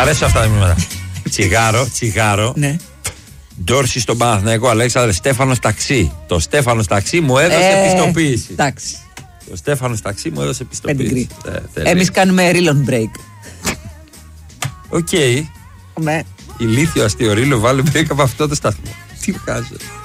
αρέσουν αυτά τα μηνύματα. Τσιγάρο. Ναι. Ντόρση στον Παναθηναϊκό, Αλέξανδρε. Στέφανος Ταξί. Το Στέφανος Ταξί μου έδωσε πιστοποίηση. Εντάξει. Το Στέφανος Ταξί μου έδωσε πιστοποίηση. Εμείς κάνουμε ρίλον break. Οκ. Ναι. Ηλίθιο αστείο ρίλο, βάλε break από αυτό το σταθμό. Τι βγάζω.